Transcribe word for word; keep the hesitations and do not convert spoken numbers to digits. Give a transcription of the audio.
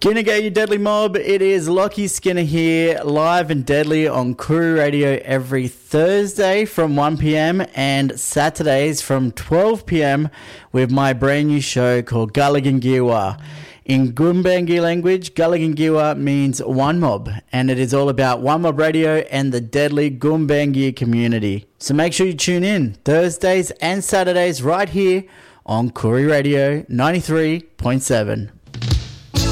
G'day, you deadly mob. It is Lockie Skinner here, live and deadly on Koori Radio every Thursday from one p.m. and Saturdays from twelve p.m. with my brand new show called Gulligan In Gumbaynggirr language, Gulligan means one mob, and it is all about One Mob Radio and the deadly Gumbaynggirr community. So make sure you tune in Thursdays and Saturdays right here on Koori Radio ninety-three point seven.